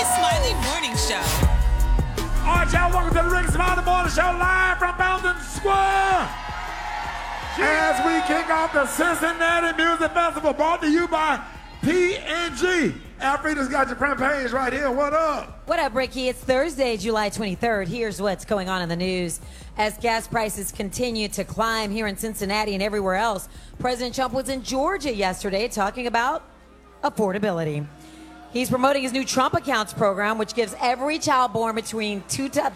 Smiley Morning Show. All right, y'all, welcome to the Ricky Smiley Morning Show live from Mountain Square. As we kick off the Cincinnati Music Festival, brought to you by P&G. Alfreda's got your front page right here. What up? What up, Ricky? It's Thursday, July 23rd. Here's what's going on in the news. As gas prices continue to climb here in Cincinnati and everywhere else, President Trump was in Georgia yesterday talking about affordability. He's promoting his new Trump Accounts program, which gives every child born between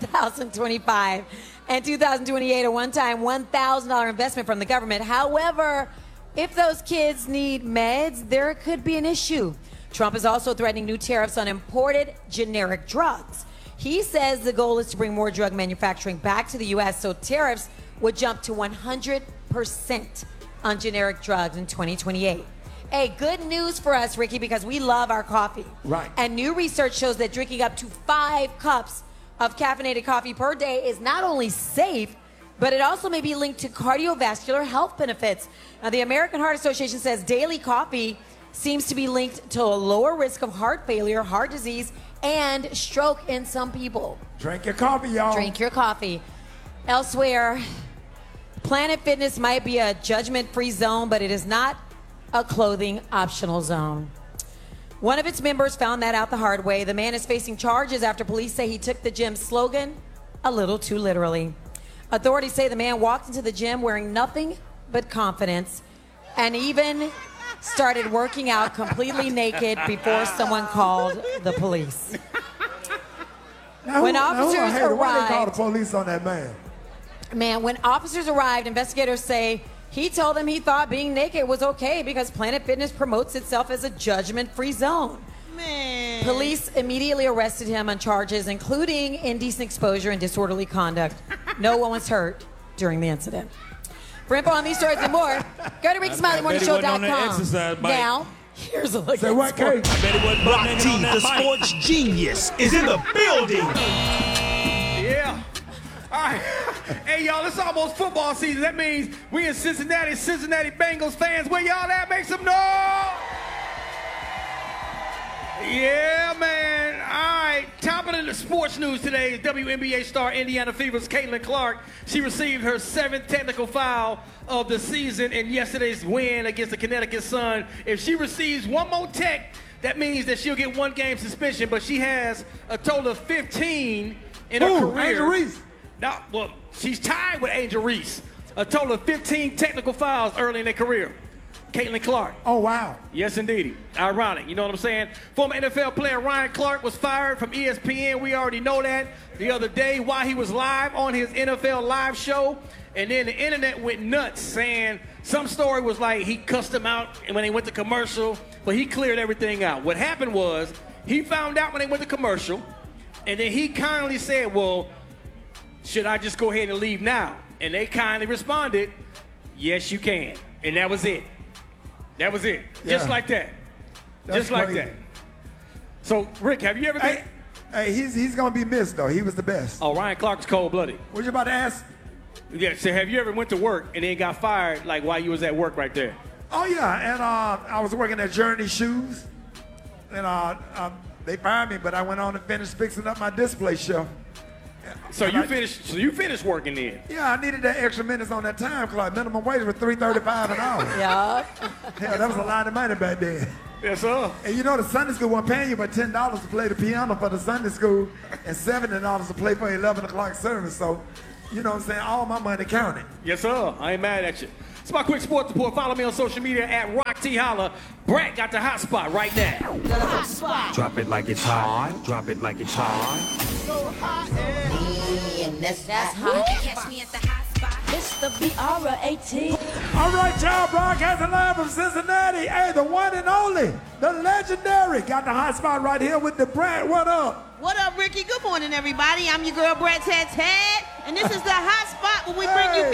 2025 and 2028 a one-time $1,000 investment from the government. However, if those kids need meds, there could be an issue. Trump is also threatening new tariffs on imported generic drugs. He says the goal is to bring more drug manufacturing back to the U.S., so tariffs would jump to 100% on generic drugs in 2028. Hey, good news for us, Ricky, because we love our coffee. Right. And new research shows that drinking up to 5 cups of caffeinated coffee per day is not only safe, but it also may be linked to cardiovascular health benefits. Now, the American Heart Association says daily coffee seems to be linked to a lower risk of heart failure, heart disease, and stroke in some people. Drink your coffee, y'all. Drink your coffee. Elsewhere, Planet Fitness might be a judgment-free zone, but it is not a clothing optional zone. One of its members found that out the hard way. The man is facing charges after police say he took the gym's slogan a little too literally. Authorities say the man walked into the gym wearing nothing but confidence and even started working out completely naked before someone called the police. When officers Why they call the arrived, police on that man? when officers arrived, investigators say he told them he thought being naked was okay because Planet Fitness promotes itself as a judgment-free zone. Man. Police immediately arrested him on charges including indecent exposure and disorderly conduct. No one was hurt during the incident. For info on these stories and more, go to RickySmileyMorningShow.com. Now, here's a look Say at what, sports. Kate? Bet it wasn't Rock Buckman T, on that the mic. sports genius, is in the building. Yeah. All right. Hey, y'all, it's almost football season. That means we in Cincinnati Bengals fans. Where y'all at? Make some noise. Yeah, man. All right. Top of the sports news today is WNBA star Indiana Fever's Caitlin Clark. She received her 7th technical foul of the season in yesterday's win against the Connecticut Sun. If she receives one more tech, that means that she'll get 1 game suspension, but she has a total of 15 in her career. Angel Reese. No, well, she's tied with Angel Reese. A total of 15 technical fouls early in their career. Caitlin Clark. Oh, wow. Yes, indeed. Ironic, you know what I'm saying? Former NFL player Ryan Clark was fired from ESPN. We already know that the other day while he was live on his NFL live show. And then the internet went nuts saying some story was like he cussed him out when they went to commercial, but he cleared everything out. What happened was he found out when they went to commercial, and then he kindly said, well, should I just go ahead and leave now? And they kindly responded, yes, you can. And that was it. That was it. Just Yeah. like that. That's Just like crazy. that. So, Rick, have you ever been... Hey, he's going to be missed, though. He was the best. Oh, Ryan Clark's cold-blooded. What you about to ask? Yeah, so have you ever went to work and then got fired, like, while you was at work right there? Oh, yeah. And I was working at Journey Shoes. And they fired me, but I went on and finished fixing up my display shelf. So And you I- finished working then? Yeah, I needed that extra minutes on that time clock. Minimum wage was $3.35 an hour. Yeah. Hell, that was a lot of money back then. Yes, sir. And you know the Sunday school wasn't paying you but $10 to play the piano for the Sunday school and $70 to play for 11 o'clock service. So, you know what I'm saying? All my money counted. Yes, sir. I ain't mad at you. It's my quick sports report. Follow me on social media at Rock T Holla. Brett got the hot spot right now. Drop it like it's hot. Drop it like it's hot. That's hot. Catch me at the hot spot. It's the BR18. All right, y'all, broadcasting live from Cincinnati. Hey, the one and only, the legendary, got the hot spot right here with the Brad. What up? What up, Ricky? Good morning, everybody. I'm your girl, Brett Ted Ted. And this is the hot spot where we bring you